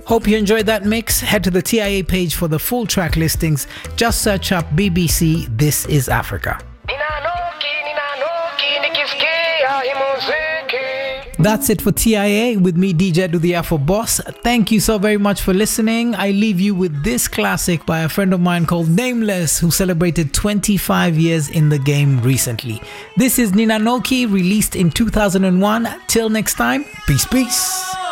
Hope you enjoyed that mix. Head to the TIA page for the full track listings. Just search up BBC This Is Africa. That's it for TIA with me, DJ Do the Afro Boss. Thank you so very much for listening. I leave you with this classic by a friend of mine called Nameless, who celebrated 25 years in the game recently. This is Nina Noki, released in 2001. Till next time, peace, peace.